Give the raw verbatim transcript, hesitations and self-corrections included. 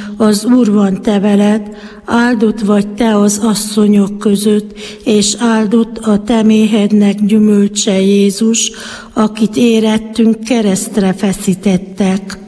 az Úr van te veled, áldott vagy te az asszonyok között, és áldott a te méhednek gyümölcse Jézus, akit érettünk keresztre feszítettek.